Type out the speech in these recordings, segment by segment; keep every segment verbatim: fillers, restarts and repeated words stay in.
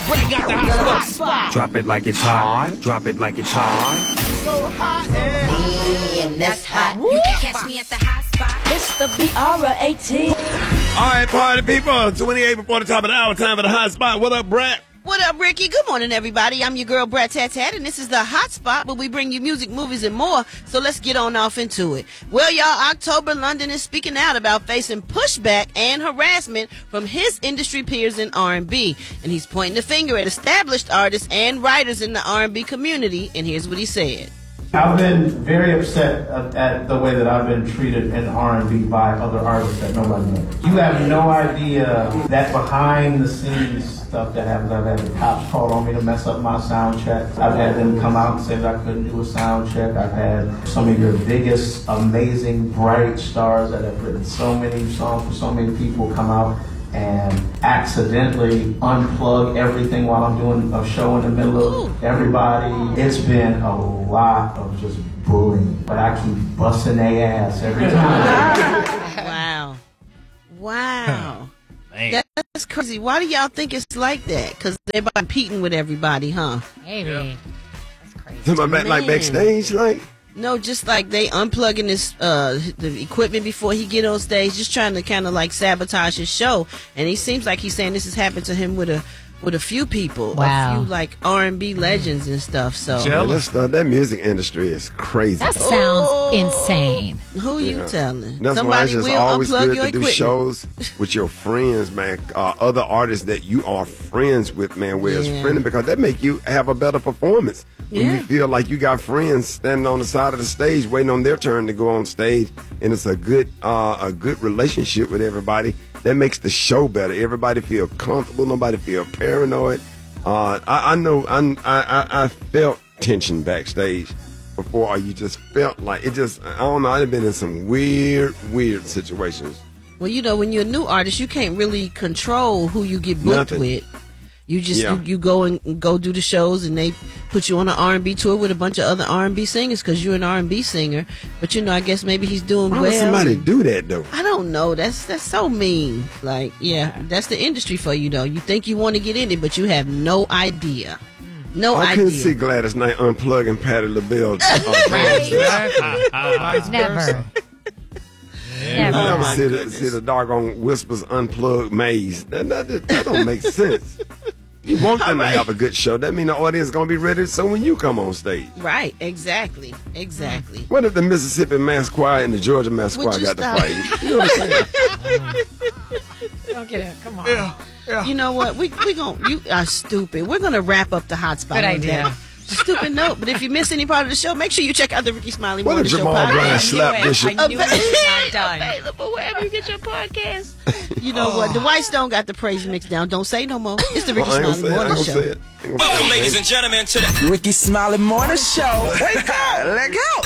Ricky got the hot spot. Drop it like it's hot. Drop it like it's hot. So hot, yeah. And that's hot. You can catch me at the hot spot. It's the B R eighteen. All right, party people. twenty-eight before the top of the hour. Time for the hot spot. What up, Brett? What up, Ricky? Good morning, everybody. I'm your girl, Brett Tat Tat, and this is the Hot Spot, where we bring you music, movies, and more. So let's get on off into it. Well, y'all, October London is speaking out about facing pushback and harassment from his industry peers in R and B. And he's pointing the finger at established artists and writers in the R and B community. And here's what he said. I've been very upset at the way that I've been treated in R and B by other artists that nobody knows. You have no idea that behind the scenes stuff that happens. I've had the cops call on me to mess up my sound checks. I've had them come out and say that I couldn't do a sound check. I've had some of your biggest, amazing, bright stars that have written so many songs for so many people come out and accidentally unplug everything while I'm doing a show in the middle of everybody. It's been a lot of just bullying, but I keep busting their ass every time. Wow. Wow. Man. That's crazy. Why do y'all think it's like that? Because they're competing with everybody, huh? Maybe. Yeah. That's crazy. Something back, like backstage, like? No, just like they unplugging this uh the equipment before he get on stage, just trying to kind of like sabotage his show. And he seems like he's saying this has happened to him with a with a few people, wow. a few like R and B legends and stuff. So yeah, uh, that music industry is crazy. That sounds oh, insane. Who you yeah. telling? That's Somebody why it's just will always unplug good your to do equipment. shows with your friends, man. Uh, other artists that you are friends with, man, where yeah. it's friendly, because that make you have a better performance. When yeah. you feel like you got friends standing on the side of the stage waiting on their turn to go on stage, and it's a good uh, a good relationship with everybody, that makes the show better. Everybody feel comfortable. Nobody feel paranoid. Uh, I, I know I, I I felt tension backstage before, or you just felt like it just, I don't know, I've been in some weird, weird situations. Well, you know, when you're a new artist, you can't really control who you get booked Nothing. with. You just Yeah. you, you go and go do the shows, and they put you on an R and B tour with a bunch of other R and B singers because you're an R and B singer. But you know, I guess maybe he's doing Why well. would somebody do that though? I don't know. That's that's so mean. Like, yeah, that's the industry for you, though. You think you want to get in it, but you have no idea. No I idea. couldn't see Gladys Knight unplugging Patti LaBelle. uh, Never. Yeah. Never. I never my see the, goodness. see the doggone Whispers unplugged Maze. That, that, that don't make sense. You want them Right. to have a good show. That means the audience is going to be ready so when you come on stage. Right, exactly, exactly. What if the Mississippi Mass Choir and the Georgia Mass Would Choir you got stop? to fight? You know what I'm saying? Don't get it. Come on. Yeah, yeah. You know what? We we gon' you are stupid. We're gonna wrap up the hot spot. Good on idea. that stupid note. But if you miss any part of the show, make sure you check out the Ricky Smiley What Morning if Show Jamal podcast. Brown slapped Bishop? I knew it was not done. Available wherever you get your podcast. You know what? The White Stone got the praise mix down. Don't say no more. It's the Ricky Well, I ain't Smiley gonna say it. I Morning ain't Show. gonna say it. I ain't gonna Welcome, say it. ladies and gentlemen, to the Ricky Smiley Morning Show. Wake up, let go.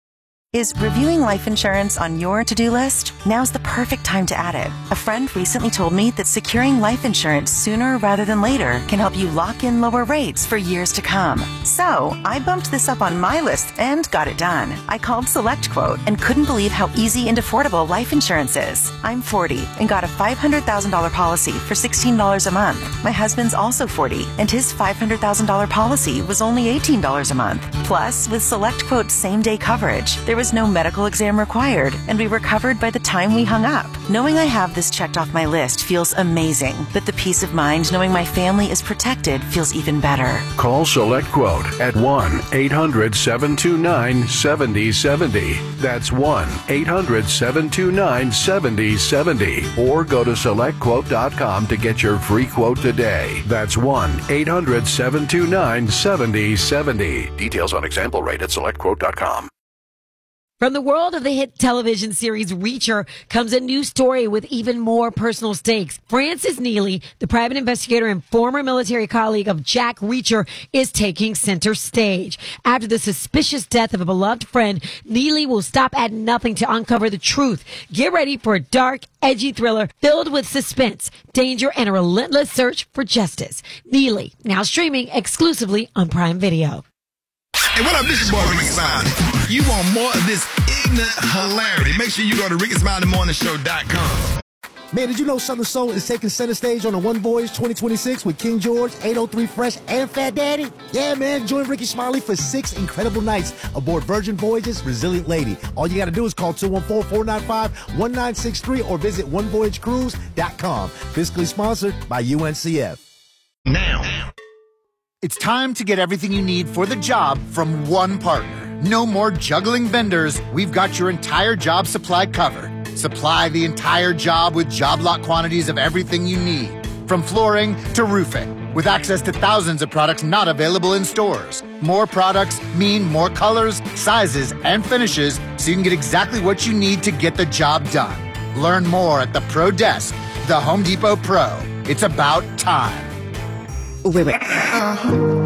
Is reviewing life insurance on your to-do list? Now's the perfect time to add it. A friend recently told me that securing life insurance sooner rather than later can help you lock in lower rates for years to come. So I bumped this up on my list and got it done. I called SelectQuote and couldn't believe how easy and affordable life insurance is. I'm forty and got a five hundred thousand dollars policy for sixteen dollars a month. My husband's also forty and his five hundred thousand dollars policy was only eighteen dollars a month. Plus, with SelectQuote's same-day coverage, there was no medical exam required, and we were covered by the time we hung up. Knowing I have this checked off my list feels amazing, but the peace of mind knowing my family is protected feels even better. Call SelectQuote at one eight hundred seven two nine seven zero seven zero. That's one eight hundred seven two nine seven zero seven zero. Or go to select quote dot com to get your free quote today. That's one eight hundred seven two nine seven zero seven zero. Details on example rate at select quote dot com. From the world of the hit television series Reacher comes a new story with even more personal stakes. Francis Neely, the private investigator and former military colleague of Jack Reacher, is taking center stage. After the suspicious death of a beloved friend, Neely will stop at nothing to uncover the truth. Get ready for a dark, edgy thriller filled with suspense, danger, and a relentless search for justice. Neely, now streaming exclusively on Prime Video. Hey, what up? This is your boy Ricky Smiley. You want more of this ignorant hilarity? Make sure you go to ricky smiley morning show dot com. Man, did you know Southern Soul is taking center stage on the One Voyage twenty twenty-six with King George, eight oh three Fresh, and Fat Daddy? Yeah, man, join Ricky Smiley for six incredible nights aboard Virgin Voyage's Resilient Lady. All you got to do is call two one four, four nine five, one nine six three or visit one voyage cruise dot com. Fiscally sponsored by U N C F. Now, it's time to get everything you need for the job from one partner. No more juggling vendors. We've got your entire job supply covered. Supply the entire job with job lot quantities of everything you need, from flooring to roofing, with access to thousands of products not available in stores. More products mean more colors, sizes, and finishes, so you can get exactly what you need to get the job done. Learn more at the Pro Desk, the Home Depot Pro. It's about time. Wait, wait. Uh-huh.